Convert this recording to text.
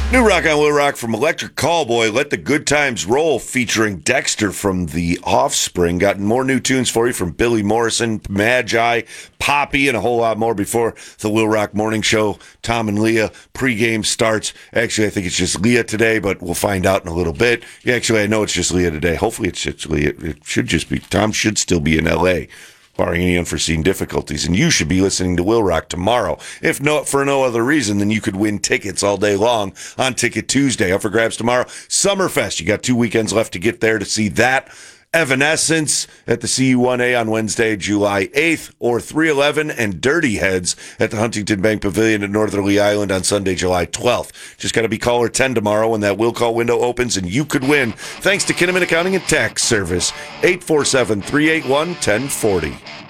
New rock on Will Rock from Electric Callboy, Let the Good Times Roll, featuring Dexter from The Offspring. Got more new tunes for you from Billy Morrison, Magi, Poppy, and a whole lot more before the Will Rock Morning Show. Tom and Leah pregame starts. Actually, I think it's just Leah today, but we'll find out in a little bit. Yeah, actually, I know it's just Leah today. Hopefully it's just Leah. It should just be. Tom should still be in L.A., barring any unforeseen difficulties. And you should be listening to Will Rock tomorrow. If not for no other reason, then you could win tickets all day long on Ticket Tuesday. Up for grabs tomorrow. Summerfest. You got 2 weekends left to get there to see that. Evanescence at the CU1A on Wednesday, July 8th, or 311 and Dirty Heads at the Huntington Bank Pavilion at Northerly Island on Sunday, July 12th. Just got to be caller 10 tomorrow when that will call window opens, and you could win thanks to Kinnaman Accounting and Tax Service, 847-381-1040.